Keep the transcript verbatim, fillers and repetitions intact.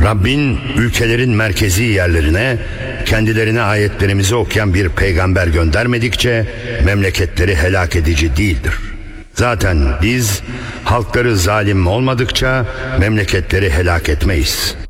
Rabbin ülkelerin merkezi yerlerine kendilerine ayetlerimizi okuyan bir peygamber göndermedikçe memleketleri helak edici değildir. Zaten biz halkları zalim olmadıkça memleketleri helak etmeyiz.